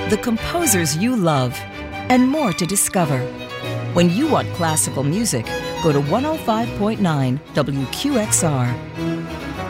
the composers you love, and more to discover. When you want classical music, go to 105.9 WQXR.